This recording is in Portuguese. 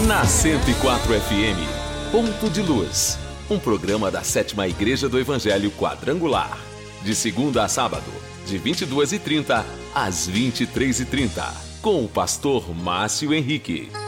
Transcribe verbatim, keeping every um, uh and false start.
Na cento e quatro F M, Ponto de Luz, um programa da Sétima Igreja do Evangelho Quadrangular. De segunda a sábado, de vinte e duas e trinta às vinte e três e trinta, com o pastor Márcio Henrique.